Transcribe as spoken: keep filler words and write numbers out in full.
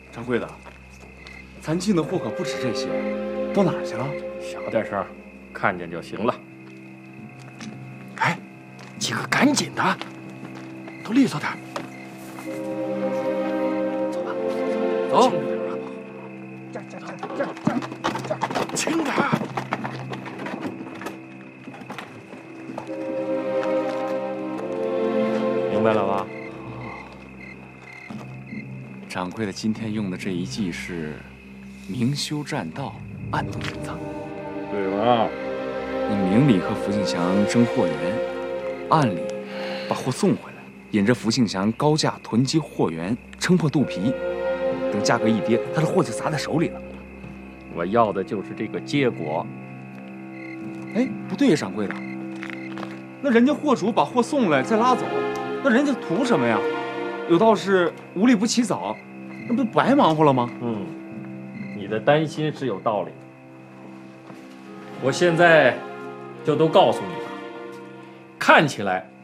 掌柜的，咱进的货可不止这些，都哪儿去了？ 小点声，看见就行了。 哎，几个赶紧的，都利索点。走吧，走。这这这这这，轻点。 明白了吧？ 掌柜的今天用的这一计是明修栈道，暗度陈仓。 对了， 你明里和福庆祥争货源，暗里把货送回来，引着福庆祥高价囤积货源，撑破肚皮。等价格一跌，他的货就砸在手里了。 我要的就是这个结果。 哎，不对呀，掌柜的，那人家货主把货送来再拉走，那人家图什么呀？有道是无利不起早，那不白忙活了吗？ 嗯，你的担心是有道理。我现在就都告诉你了，看起来